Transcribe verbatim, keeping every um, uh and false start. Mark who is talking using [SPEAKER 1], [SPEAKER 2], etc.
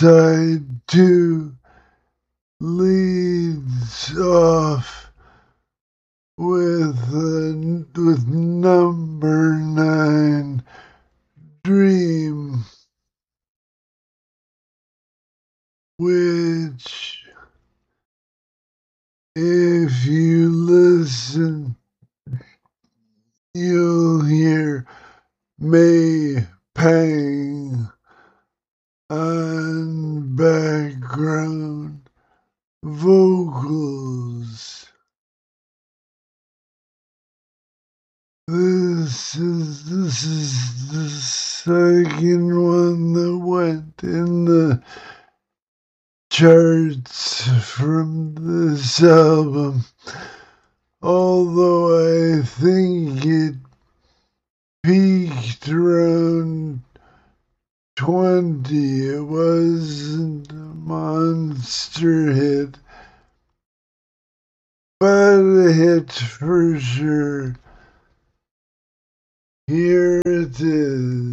[SPEAKER 1] side two leads off with a, with number nine, Dream, which, if you listen, you'll hear May Pang on background vocals. This is this is the second one that went in the charts from this album, although I think it peaked around twenty. It wasn't a monster hit, but a hit for sure. Here it is.